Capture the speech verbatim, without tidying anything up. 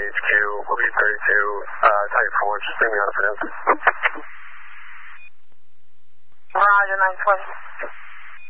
H Q, will be thirty-two, uh, type four, just bring me on a production. Roger, nine twenty.